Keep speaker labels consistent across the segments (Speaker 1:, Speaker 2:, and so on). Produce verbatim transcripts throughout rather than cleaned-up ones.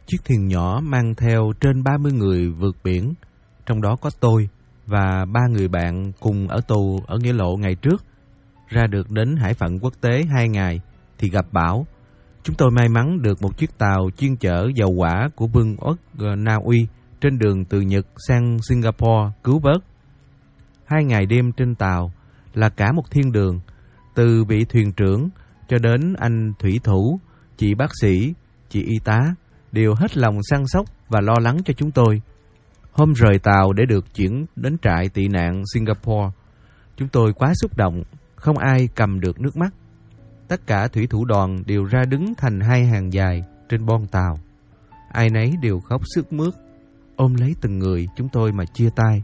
Speaker 1: chiếc thuyền nhỏ mang theo trên ba mươi người vượt biển, trong đó có tôi và ba người bạn cùng ở tù ở Nghĩa Lộ ngày trước. Ra được đến hải phận quốc tế hai ngày thì gặp bão. Chúng tôi may mắn được một chiếc tàu chuyên chở dầu hỏa của Vương quốc Na Uy trên đường từ Nhật sang Singapore cứu vớt. Hai ngày đêm trên tàu là cả một thiên đường, từ vị thuyền trưởng cho đến anh thủy thủ, chị bác sĩ, chị y tá đều hết lòng săn sóc và lo lắng cho chúng tôi. Hôm rời tàu để được chuyển đến trại tị nạn Singapore, chúng tôi quá xúc động, không ai cầm được nước mắt. Tất cả thủy thủ đoàn đều ra đứng thành hai hàng dài trên bon tàu. Ai nấy đều khóc sướt mướt, ôm lấy từng người chúng tôi mà chia tay.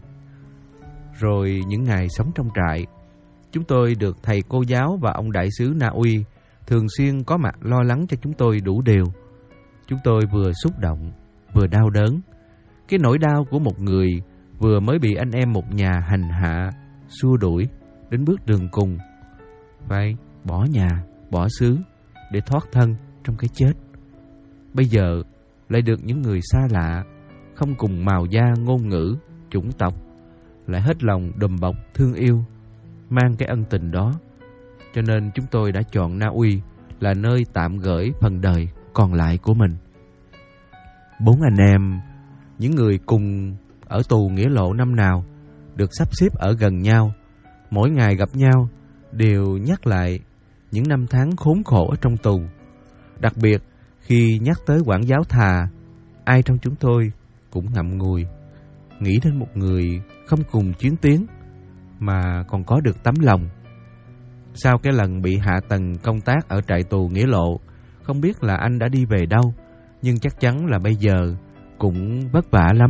Speaker 1: Rồi những ngày sống trong trại, chúng tôi được thầy cô giáo và ông đại sứ Na Uy thường xuyên có mặt lo lắng cho chúng tôi đủ điều. Chúng tôi vừa xúc động, vừa đau đớn. Cái nỗi đau của một người vừa mới bị anh em một nhà hành hạ, xua đuổi đến bước đường cùng, phải bỏ nhà, bỏ xứ để thoát thân trong cái chết. Bây giờ lại được những người xa lạ, không cùng màu da, ngôn ngữ, chủng tộc, lại hết lòng đùm bọc thương yêu, mang cái ân tình đó. Cho nên chúng tôi đã chọn Na Uy là nơi tạm gửi phần đời còn lại của mình. Bốn anh em, những người cùng ở tù Nghĩa Lộ năm nào, được sắp xếp ở gần nhau. Mỗi ngày gặp nhau đều nhắc lại những năm tháng khốn khổ ở trong tù. Đặc biệt khi nhắc tới quản giáo thà, ai trong chúng tôi cũng ngậm ngùi, nghĩ đến một người không cùng chiến tuyến mà còn có được tấm lòng. Sau cái lần bị hạ tầng công tác ở trại tù Nghĩa Lộ, không biết là anh đã đi về đâu, nhưng chắc chắn là bây giờ cũng vất vả lắm.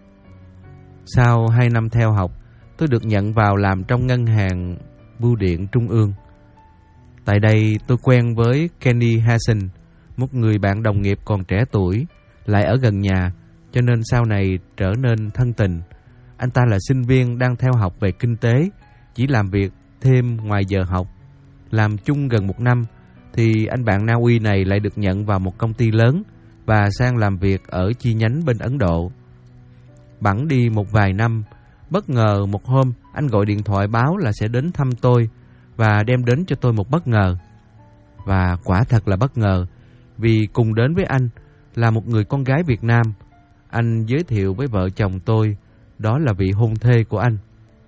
Speaker 1: Sau hai năm theo học, tôi được nhận vào làm trong ngân hàng bưu điện trung ương. Tại đây tôi quen với Kenny Hassan, một người bạn đồng nghiệp còn trẻ tuổi, lại ở gần nhà, cho nên sau này trở nên thân tình. Anh ta là sinh viên đang theo học về kinh tế, chỉ làm việc thêm ngoài giờ học. Làm chung gần một năm thì anh bạn Na Uy này lại được nhận vào một công ty lớn và sang làm việc ở chi nhánh bên Ấn Độ. Bẵng đi một vài năm, bất ngờ một hôm anh gọi điện thoại báo là sẽ đến thăm tôi và đem đến cho tôi một bất ngờ. Và quả thật là bất ngờ, vì cùng đến với anh là một người con gái Việt Nam. Anh giới thiệu với vợ chồng tôi, đó là vị hôn thê của anh.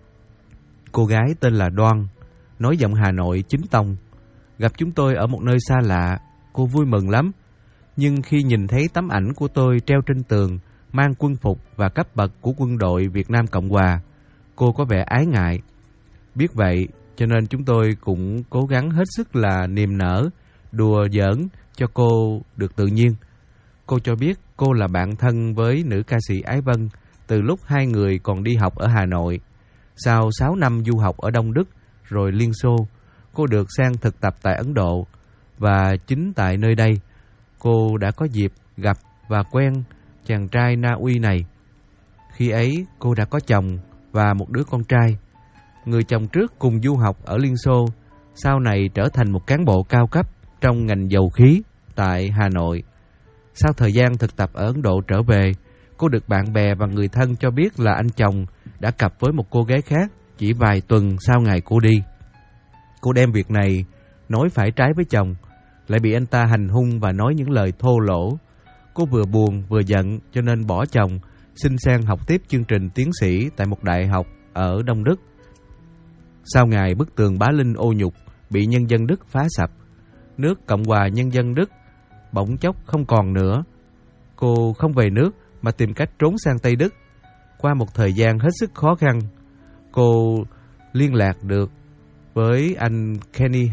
Speaker 1: Cô gái tên là Đoan, nói giọng Hà Nội chính tông. Gặp chúng tôi ở một nơi xa lạ, cô vui mừng lắm. Nhưng khi nhìn thấy tấm ảnh của tôi treo trên tường, mang quân phục và cấp bậc của quân đội Việt Nam Cộng Hòa, cô có vẻ ái ngại. Biết vậy, cho nên chúng tôi cũng cố gắng hết sức là niềm nở, đùa giỡn cho cô được tự nhiên. Cô cho biết cô là bạn thân với nữ ca sĩ Ái Vân từ lúc hai người còn đi học ở Hà Nội. Sau sáu năm du học ở Đông Đức rồi Liên Xô, cô được sang thực tập tại Ấn Độ. Và chính tại nơi đây, cô đã có dịp gặp và quen chàng trai Na Uy này. Khi ấy, cô đã có chồng và một đứa con trai. Người chồng trước cùng du học ở Liên Xô, sau này trở thành một cán bộ cao cấp trong ngành dầu khí tại Hà Nội. Sau thời gian thực tập ở Ấn Độ trở về, cô được bạn bè và người thân cho biết là anh chồng đã cặp với một cô gái khác chỉ vài tuần sau ngày cô đi. Cô đem việc này nói phải trái với chồng, lại bị anh ta hành hung và nói những lời thô lỗ. Cô vừa buồn vừa giận cho nên bỏ chồng, xin sang học tiếp chương trình tiến sĩ tại một đại học ở Đông Đức. Sau ngày bức tường Bá Linh ô nhục bị nhân dân Đức phá sập, nước Cộng hòa Nhân dân Đức bỗng chốc không còn nữa. Cô không về nước mà tìm cách trốn sang Tây Đức. Qua một thời gian hết sức khó khăn, cô liên lạc được với anh Kenny